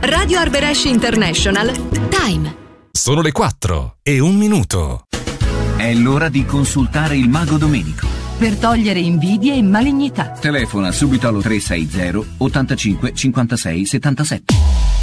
Radio Arberesh International. Time. Sono le 4:01. È l'ora di consultare il Mago Domenico. Per togliere invidie e malignità. Telefona subito allo 360 85 56 77.